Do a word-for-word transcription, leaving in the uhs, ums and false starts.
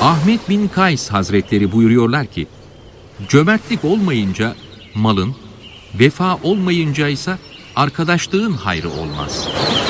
Ahmet bin Kays Hazretleri buyuruyorlar ki, cömertlik olmayınca malın, vefa olmayınca ise arkadaşlığın hayrı olmaz.